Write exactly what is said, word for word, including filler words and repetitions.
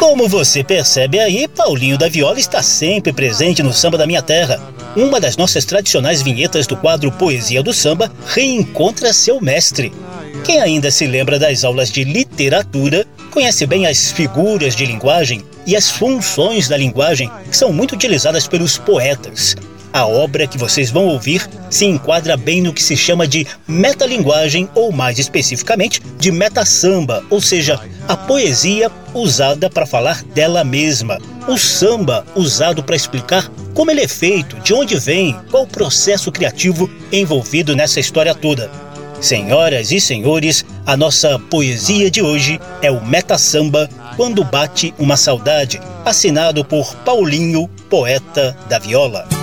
Como você percebe aí, Paulinho da Viola está sempre presente no Samba da Minha Terra. Uma das nossas tradicionais vinhetas do quadro Poesia do Samba reencontra seu mestre. Quem ainda se lembra das aulas de literatura conhece bem as figuras de linguagem e as funções da linguagem que são muito utilizadas pelos poetas. A obra que vocês vão ouvir se enquadra bem no que se chama de metalinguagem, ou mais especificamente, de metasamba, ou seja, a poesia usada para falar dela mesma. O samba usado para explicar como ele é feito, de onde vem, qual o processo criativo envolvido nessa história toda. Senhoras e senhores, a nossa poesia de hoje é o Metasamba, Quando Bate uma Saudade, assinado por Paulinho, poeta da Viola.